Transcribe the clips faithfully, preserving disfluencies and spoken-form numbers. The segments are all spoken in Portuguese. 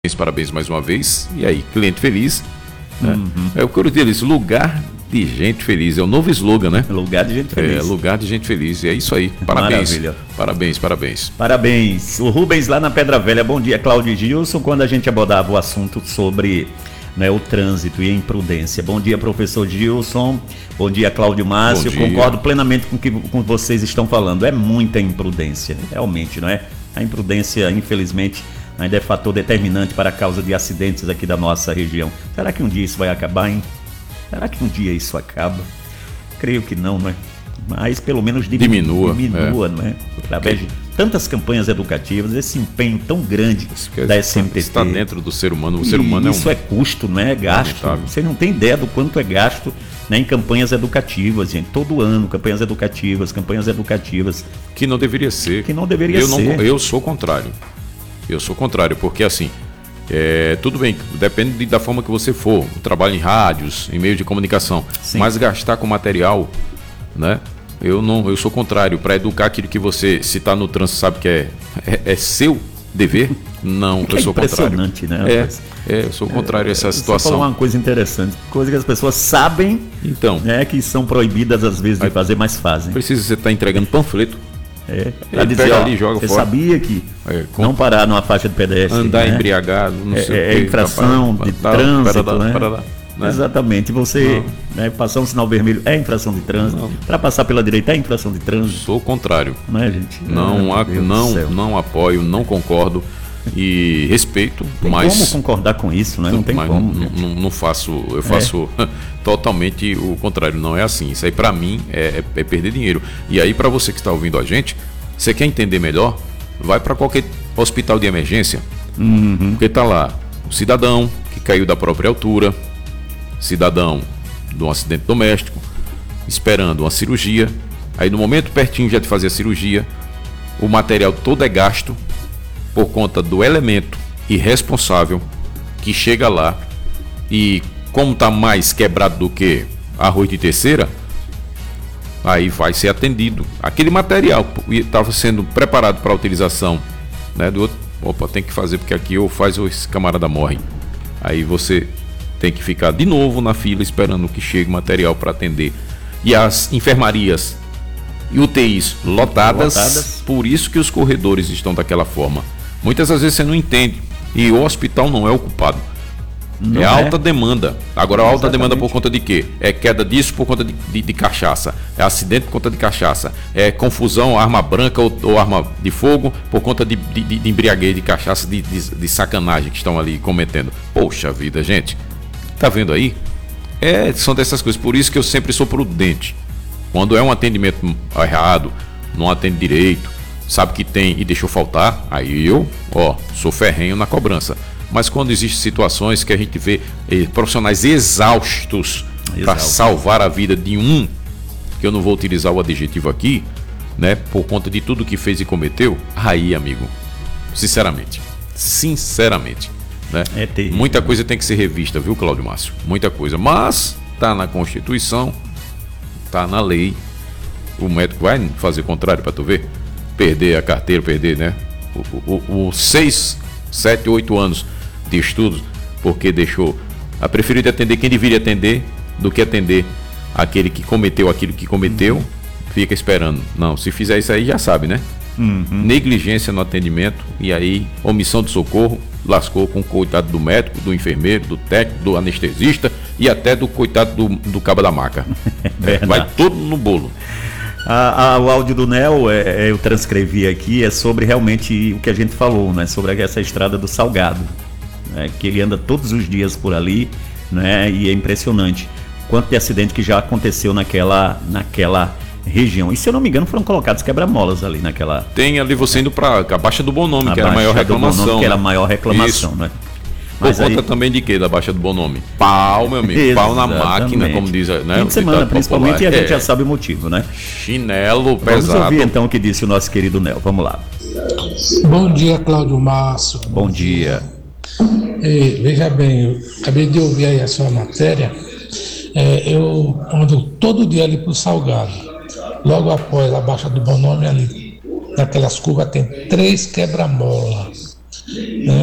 parabéns mais uma vez. E aí, cliente feliz, né? Uhum. É o que eu disse, lugar de gente feliz, é o novo slogan, né? Lugar de gente feliz. É, lugar de gente feliz, e é isso aí, parabéns. Maravilha. Parabéns, parabéns. Parabéns. O Rubens lá na Pedra Velha, bom dia, Cláudio e Gilson, quando a gente abordava o assunto sobre, né, o trânsito e a imprudência. Bom dia, professor Gilson, bom dia, Cláudio Márcio, concordo plenamente com o que com vocês estão falando, é muita imprudência, realmente, não é? A imprudência, infelizmente, ainda é fator determinante para a causa de acidentes aqui da nossa região. Será que um dia isso vai acabar, hein? Será que um dia isso acaba? Creio que não, não é? Mas pelo menos diminua, diminua, diminua é. não é? Através de tantas campanhas educativas, esse empenho tão grande da S M T T. Está dentro do ser humano, o ser humano é um... Isso é custo, não é gasto. Lamentável. Você não tem ideia do quanto é gasto, né, em campanhas educativas, gente. Todo ano, campanhas educativas, campanhas educativas. Que não deveria ser. Que não deveria eu ser. Não, eu sou contrário. Eu sou contrário, porque assim, é, tudo bem, depende de, da forma que você for, trabalho em rádios, em meio de comunicação, Sim. mas gastar com material, né? Eu não, eu sou contrário. Para educar aquilo que você, se está no trânsito, sabe que é, é, é seu dever, não, eu é sou contrário. Impressionante, né? É, é, eu sou contrário a essa é, situação. Você falou uma coisa interessante, coisa que as pessoas sabem, então, né, que são proibidas às vezes de aí, fazer, mas fazem. Precisa você estar tá entregando panfleto. É, ele dizer, pega ó, ali, joga você fora. Sabia que é, com... não parar numa faixa de pedestre, andar né? embriagado, não é, sei é, o que, infração tá, de tá, trânsito, para lá, né? para lá, né? Exatamente, você, né, passar um sinal vermelho é infração de trânsito, para passar pela direita é infração de trânsito. Sou contrário. Não é, gente? Não, ah, há, não, não apoio, não concordo e respeito, tem mas como concordar com isso, né? Não tem como. Não, não, não faço, eu faço é. totalmente o contrário. Não é assim. Isso aí para mim é, é perder dinheiro. E aí para você que está ouvindo a gente, você quer entender melhor? Vai para qualquer hospital de emergência, uhum. porque tá lá o cidadão que caiu da própria altura, cidadão de um acidente doméstico, esperando uma cirurgia. Aí no momento pertinho já de fazer a cirurgia, o material todo é gasto por conta do elemento irresponsável que chega lá e, como tá mais quebrado do que arroz de terceira, aí vai ser atendido. Aquele material estava sendo preparado para a utilização, né, do outro. Opa, tem que fazer porque aqui ou faz ou esse camarada morre. Aí você tem que ficar de novo na fila esperando que chegue material para atender. E as enfermarias e U T Is lotadas, lotadas, por isso que os corredores estão daquela forma. Muitas das vezes você não entende e o hospital não é o culpado. Não é, é alta demanda. Agora, alta Exatamente. demanda por conta de quê? É queda disso por conta de, de, de cachaça. É acidente por conta de cachaça. É confusão, arma branca ou, ou arma de fogo por conta de, de, de embriaguez, de cachaça, de, de, de sacanagem que estão ali cometendo. Poxa vida, gente. Tá vendo aí? É, são dessas coisas. Por isso que eu sempre sou prudente. Quando é um atendimento errado, não atende direito, sabe que tem e deixou faltar, aí eu, ó, sou ferrenho na cobrança. Mas quando existem situações que a gente vê eh, profissionais exaustos para salvar a vida de um, que eu não vou utilizar o adjetivo aqui, né, por conta de tudo que fez e cometeu, aí, amigo, sinceramente, sinceramente, né, é terrível. Muita coisa tem que ser revista, viu, Cláudio Márcio? Muita coisa, mas tá na Constituição, tá na lei, o médico vai fazer contrário para tu ver? Perder a carteira, perder, né, o, o, o seis, sete, oito anos de estudos, porque deixou a preferir de atender quem deveria atender do que atender aquele que cometeu aquilo que cometeu, uhum. fica esperando. Não, se fizer isso aí já sabe, né? Uhum. Negligência no atendimento e aí omissão de socorro, lascou com o coitado do médico, do enfermeiro, do técnico, do anestesista e até do coitado do, do cabo da maca. É, vai todo no bolo. A, a, o áudio do Nel, é, eu transcrevi aqui, é sobre realmente o que a gente falou, né? Sobre essa estrada do Salgado, né? Que ele anda todos os dias por ali, né? E é impressionante quanto de acidente que já aconteceu naquela, naquela região. E se eu não me engano, foram colocados quebra-molas ali naquela... Tem ali você indo para a Baixa do Bom Nome, a que era a maior reclamação. Nome, né? Que era a maior reclamação, Isso. né? Por Mas conta aí... também de quê? Da Baixa do Bom Nome? Pau, meu amigo. Pau na máquina, como diz, né? Fim de semana, principalmente, popular. E a gente é. já sabe o motivo, né? Chinelo pesado. Vamos ouvir então o que disse o nosso querido Nel. Vamos lá. Bom dia, Cláudio Márcio. Bom dia. E, veja bem, eu acabei de ouvir aí a sua matéria. É, eu ando todo dia ali pro Salgado. Logo após a Baixa do Bom Nome ali, naquelas curvas tem três quebra-molas, né?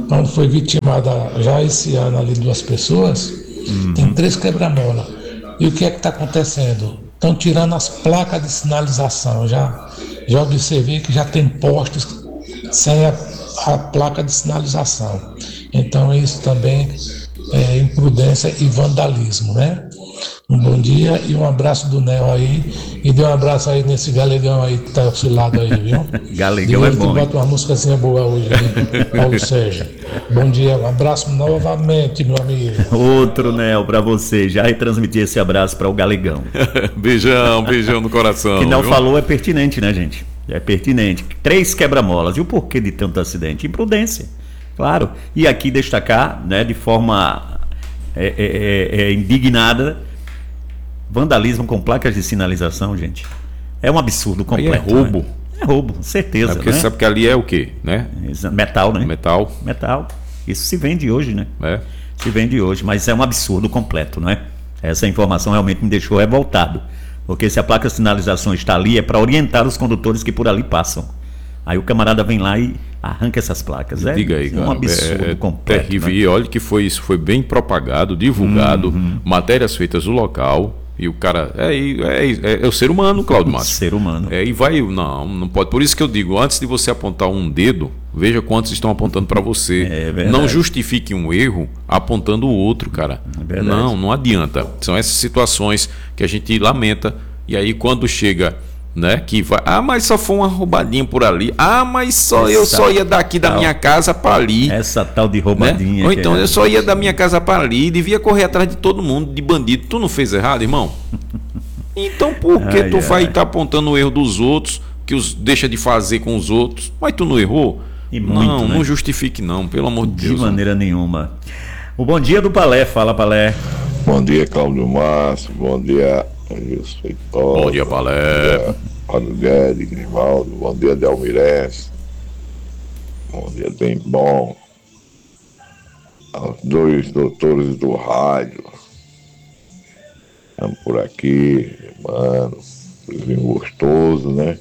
onde foi vitimada já esse ano ali duas pessoas, uhum. Tem três quebra-mola. E o que é que está acontecendo? Estão tirando as placas de sinalização. Já, já observei que já tem postes sem a, a placa de sinalização. Então isso também é imprudência e vandalismo, né? Um bom dia e um abraço do Nel aí. E dê um abraço aí nesse galegão aí que tá ao seu lado aí, viu? Galegão é bom. Bota uma músicazinha boa hoje aí, Paulo Sérgio. Bom dia, um abraço novamente, meu amigo. Outro, Nel, pra você. Já retransmiti esse abraço para o galegão. Beijão, beijão no coração. O que Nel falou é pertinente, né, gente? É pertinente. Três quebra-molas. E o porquê de tanto acidente? Imprudência, claro. E aqui destacar, né, de forma é, é, é, indignada, vandalismo com placas de sinalização, gente. É um absurdo completo. Aí é roubo. Né? É roubo, certeza. É porque né? você sabe que ali é o quê, né? Metal, né? Metal. Metal. Isso se vende hoje, né? É. Se vende hoje, mas é um absurdo completo, não é? Essa informação realmente me deixou revoltado. Porque se a placa de sinalização está ali, é para orientar os condutores que por ali passam. Aí o camarada vem lá e arranca essas placas. É, Diga aí, é um cara, absurdo é, é completo. Terrível. Né? E olha que foi isso, foi bem propagado, divulgado, uhum. Matérias feitas no local. E o cara é, é, é, é o ser humano, Cláudio Márcio. Ser humano. É, e vai, não, não pode. Por isso que eu digo, antes de você apontar um dedo, veja quantos estão apontando para você. É não justifique um erro apontando o outro, cara. É não, não adianta. São essas situações que a gente lamenta. E aí quando chega, né, que vai, ah, mas só foi uma roubadinha por ali. Ah, mas só essa eu só ia daqui da minha casa para ali. Essa tal de roubadinha. Né? Ou então é... eu só ia da minha casa para ali, devia correr atrás de todo mundo, de bandido. Tu não fez errado, irmão? Então por que ai, tu ai. vai estar tá apontando o erro dos outros, que os deixa de fazer com os outros? Mas tu não errou? E muito, não, né? não justifique não, pelo amor de, de Deus. De maneira não. nenhuma. O bom dia do Palé, fala Palé. Bom dia, Cláudio Márcio, bom dia, Gilson Feitosa. Bom dia, Palé. Fábio Guedes, Grimaldo, bom dia, Delmirez. Bom dia, bem bom. Aos dois doutores do rádio. Estamos por aqui, mano. Vizinho gostoso, né?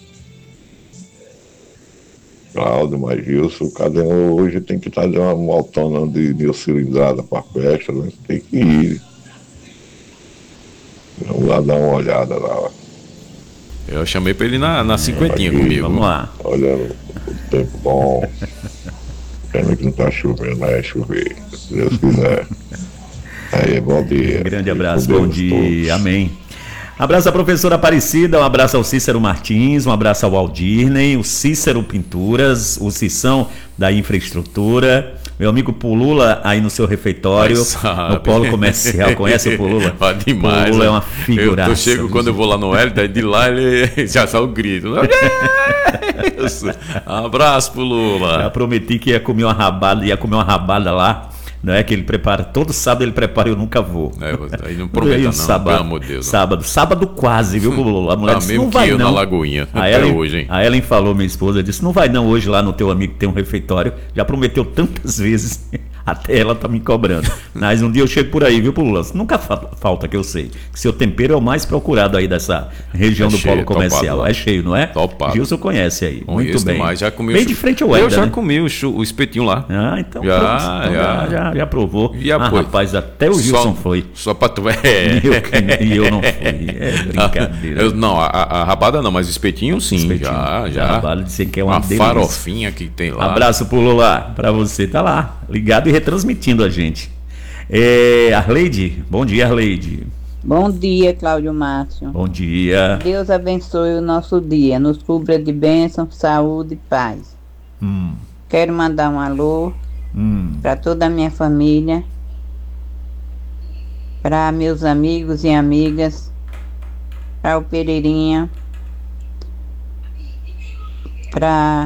Cláudio, mas Gilson, cadê hoje? Tem que estar de uma moltona de neocilindrada para a festa, né? Tem que ir. Vamos lá dar uma olhada lá. Eu chamei pra ele na, na cinquentinha aqui, comigo. Vamos lá. Olhando o tempo bom. Pena que não tá chovendo, mas é chover. Se Deus quiser. Aí, bom dia. Um grande abraço, bom dia. Todos. Amém. Abraço à professora Aparecida, um abraço ao Cícero Martins, um abraço ao Aldirney, o Cícero Pinturas, o Cissão da Infraestrutura, meu amigo Pulula aí no seu refeitório, no Polo Comercial. Conhece o Pulula? Ah, demais. Pulula é uma figuraça. Eu chego quando eu vou lá no Hélio, de lá ele já sai o grito. Abraço, Pulula. Já prometi que ia comer uma rabada, ia comer uma rabada lá. Não é que ele prepara, todo sábado ele prepara e eu nunca vou. É, aí não prometa não, sábado, pelo amor de Deus. Sábado, sábado quase, viu, Lula? A mulher tá disse, mesmo não vai que eu não. na Lagoinha, a até Ellen, hoje, hein? A Ellen falou, minha esposa, disse, não vai não hoje lá no teu amigo que tem um refeitório. Já prometeu tantas vezes, até ela tá me cobrando. Mas um dia eu chego por aí, viu, Lula? Nunca fa- falta que eu sei. Que seu tempero é o mais procurado aí dessa região é do cheio, Polo Comercial. Topado, é cheio, não é? Topado. Gilson conhece aí, Conheço muito bem. Demais. Já comi bem o de frente ao Éder, Eu já né? comi o, o espetinho lá. Ah, então já, pronto, então já, já, já, já provou. Já ah, foi. Rapaz, até o Gilson só, foi. Só pra tu... É. E, eu, e eu não fui. É brincadeira. Eu, não, a, a rabada não, mas o espetinho sim. Espetinho. Já, já. A rabada de que é uma, uma delícia. farofinha que tem lá. Abraço pro Lula, pra você. Tá lá, ligado e retransmitindo a gente. É, Arleide, bom dia, Arleide. Bom dia, Cláudio Márcio. Bom dia. Deus abençoe o nosso dia, nos cubra de bênção, saúde e paz. Hum. Quero mandar um alô hum. para toda a minha família, para meus amigos e amigas, para o Pereirinha, para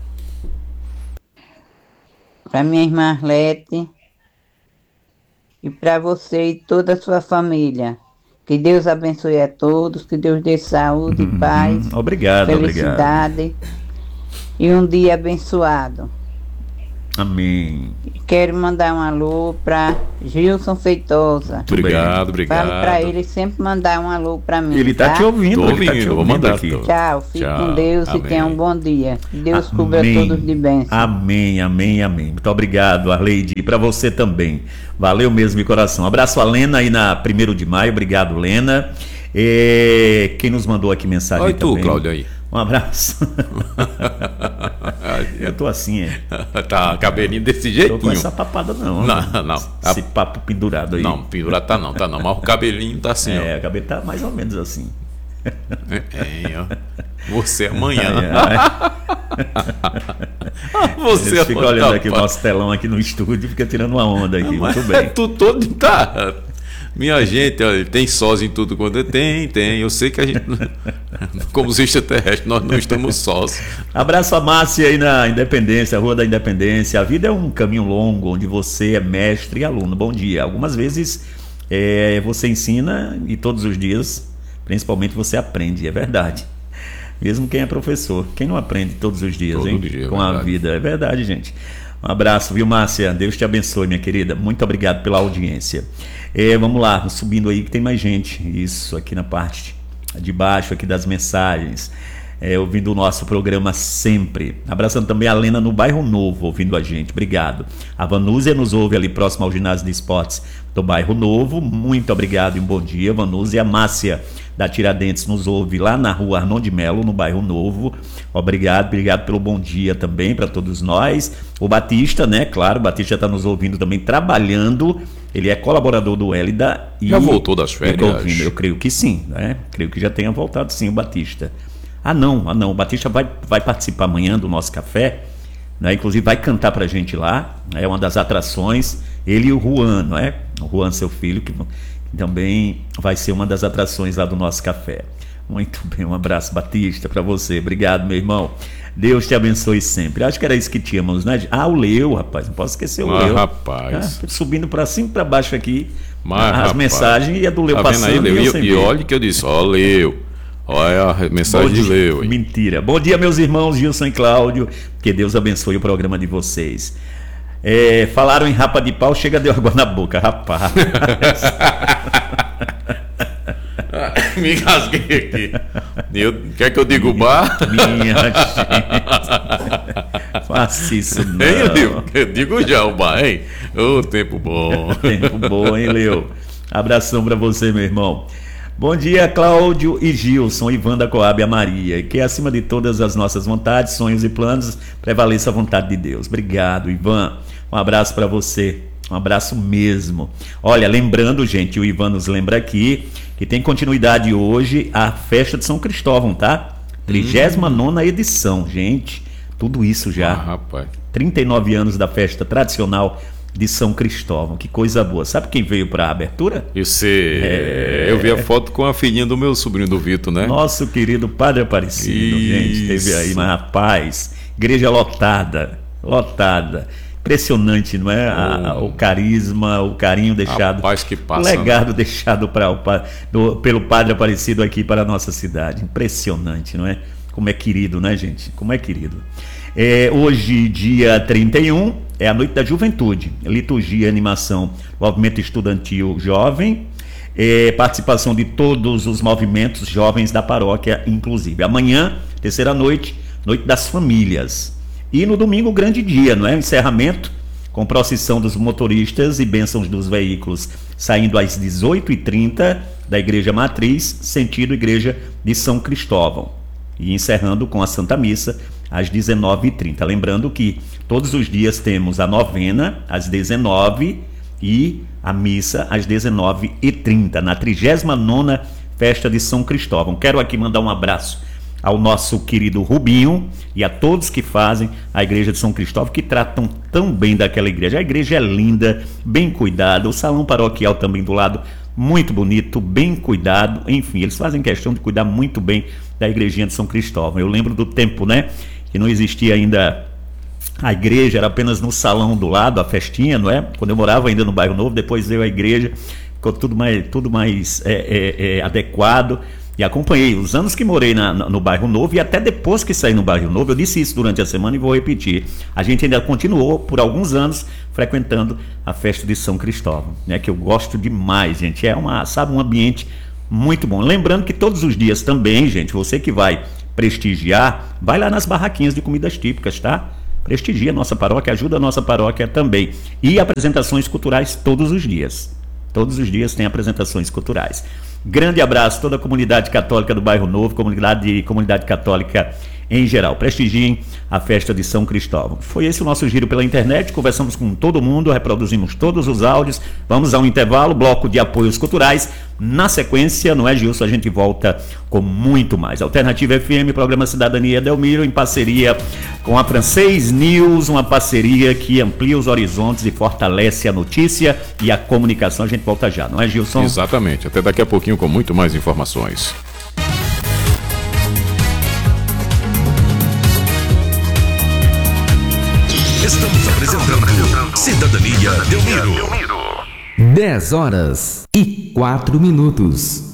para minha irmã Arlete e para você e toda a sua família. Que Deus abençoe a todos, que Deus dê saúde e paz, obrigado, felicidade obrigado. E um dia abençoado. Amém. Quero mandar um alô para Gilson Feitosa. Muito obrigado, obrigado. Falo para ele sempre mandar um alô para mim. Ele tá, tá te ouvindo, Tô ele tá ouvindo, te vou ouvindo mandar aqui. tô. Tchau, fique Tchau, com Deus amém. e tenha um bom dia. Que Deus Amém. cubra todos de bênçãos. Amém, amém, amém. Muito obrigado, Arleide. E para você também. Valeu mesmo de coração. Abraço a Lena aí na primeiro de maio. Obrigado, Lena. E quem nos mandou aqui mensagem Olha também. tu, Cláudio, aí. Um abraço. Eu tô assim, é. Tá, cabelinho desse Tô com jeitinho. essa papada não. Não, não. Esse papo pendurado aí. Não, pendurado tá não, tá não. Mas o cabelinho tá assim, É, o cabelo tá mais ou menos assim. ó. É, ó. Você amanhã. Você Você fica amanhã, olhando aqui o rapaz. nosso telão aqui no estúdio e fica tirando uma onda aqui. Mas Muito é bem. tu todo tá. Minha gente, olha, tem sós em tudo quanto tem, tem. Eu sei que a gente, como os extraterrestres, nós não estamos sós. Abraço a Márcia aí na Independência, Rua da Independência. A vida é um caminho longo, onde você é mestre e aluno. Bom dia. Algumas vezes é, você ensina e todos os dias, principalmente, você aprende. É verdade. Mesmo quem é professor. Quem não aprende todos os dias, Todo hein? dia, é Com a verdade. vida. É verdade, gente. Um abraço, viu, Márcia? Deus te abençoe, minha querida. Muito obrigado pela audiência. É, vamos lá, subindo aí que tem mais gente. Isso, aqui na parte de baixo aqui das mensagens. É, ouvindo o nosso programa sempre. Abraçando também a Lena no Bairro Novo, ouvindo a gente. Obrigado. A Vanúzia nos ouve ali próximo ao ginásio de esportes do Bairro Novo. Muito obrigado e um bom dia, Vanúzia. A Márcia da Tiradentes nos ouve lá na rua Arnon de Melo, no Bairro Novo. Obrigado, obrigado pelo bom dia também para todos nós. O Batista, né? Claro, o Batista está nos ouvindo também, trabalhando. Ele é colaborador do Hélida. E Já voltou das fica férias? ouvindo. Eu creio que sim, né? Creio que já tenha voltado sim o Batista. Ah não, ah não, o Batista vai, vai participar amanhã do nosso café, né? Inclusive vai cantar pra gente lá, é uma das atrações, ele e o Juan, não é? O Juan, seu filho, que também vai ser uma das atrações lá do nosso café. Muito bem, um abraço, Batista, para você, obrigado, meu irmão. Deus te abençoe sempre. Acho que era isso que tínhamos, né? Ah, o Leu, rapaz, não posso esquecer o Mas, Leu. rapaz. Ah, subindo para cima e para baixo aqui, Mas, as rapaz, mensagens e a do Leu tá passando. vendo aí, Leu? e eu E, sem e ver. olha que eu disse, ó, Leu. Olha a mensagem Bom de dia. Leu. Hein? Mentira. Bom dia, meus irmãos Gilson e Cláudio. Que Deus abençoe o programa de vocês. É, falaram em rapa de pau, chega deu água na boca, rapaz. Me rasguei aqui. Eu, quer que eu diga o bar? Minha gente. Faça isso não. Hein, eu, digo, eu digo já o bar, hein? Ô, tempo bom. Tempo bom, hein, Leo? Abração pra você, meu irmão. Bom dia, Cláudio e Gilson, Ivan da Coab e a Maria. E que acima de todas as nossas vontades, sonhos e planos, prevaleça a vontade de Deus. Obrigado, Ivan. Um abraço pra você. Um abraço mesmo. Olha, lembrando, gente, o Ivan nos lembra aqui que tem continuidade hoje a festa de São Cristóvão, tá? trigésima nona edição, gente. Tudo isso já. Ah, rapaz. trinta e nove anos da festa tradicional de São Cristóvão. Que coisa boa. Sabe quem veio para a abertura? Eu sei. É. Eu vi a foto com a filhinha do meu sobrinho do Vitor, né? Nosso querido Padre Aparecido, Isso. gente. Teve aí, mas rapaz, igreja lotada, lotada. Impressionante, não é? A- a- o carisma, o carinho deixado, Rapaz, que passa, o legado deixado pra, o pa- do- pelo Padre Aparecido aqui para a nossa cidade. Impressionante, não é? Como é querido, né, gente? Como é querido. É, hoje, dia trinta e um, é a Noite da Juventude. Liturgia e animação, movimento estudantil jovem. É, participação de todos os movimentos jovens da paróquia, inclusive. Amanhã, terceira noite, Noite das Famílias. E no domingo, grande dia, não é? Encerramento, com procissão dos motoristas e bênçãos dos veículos, saindo às dezoito e trinta da Igreja Matriz, sentido Igreja de São Cristóvão. E encerrando com a Santa Missa, às dezenove e trinta. Lembrando que todos os dias temos a novena, às dezenove, e a missa, às dezenove e trinta, na trigésima nona Festa de São Cristóvão. Quero aqui mandar um abraço ao nosso querido Rubinho e a todos que fazem a Igreja de São Cristóvão, que tratam tão bem daquela igreja. A igreja é linda, bem cuidada, o salão paroquial também do lado, muito bonito, bem cuidado, enfim, eles fazem questão de cuidar muito bem da igrejinha de São Cristóvão. Eu lembro do tempo, né, que não existia ainda a igreja, era apenas no salão do lado, a festinha, não é? Quando eu morava ainda no Bairro Novo, depois veio a igreja, ficou tudo mais, tudo mais é, é, é, adequado. e acompanhei os anos que morei na, no bairro Novo, e até depois que saí no bairro Novo, eu disse isso durante a semana e vou repetir. A gente ainda continuou por alguns anos frequentando a festa de São Cristóvão, né, que eu gosto demais, gente. É uma, sabe, um ambiente muito bom. Lembrando que todos os dias também, gente, você que vai prestigiar, vai lá nas barraquinhas de comidas típicas, tá? Prestigia a nossa paróquia, ajuda a nossa paróquia também. E apresentações culturais todos os dias. Todos os dias tem apresentações culturais. Grande abraço a toda a comunidade católica do bairro Novo, comunidade, comunidade católica em geral. Prestigiem a festa de São Cristóvão. Foi esse o nosso giro pela internet, conversamos com todo mundo, reproduzimos todos os áudios. Vamos a um intervalo, bloco de apoios culturais. Na sequência, não é, Gilson? A gente volta com muito mais. Alternativa F M, programa Cidadania Delmiro, em parceria com a Francês News, uma parceria que amplia os horizontes e fortalece a notícia e a comunicação. A gente volta já, não é, Gilson? Exatamente. Até daqui a pouquinho com muito mais informações. Estamos apresentando Cidadania Delmiro. dez horas e quatro minutos.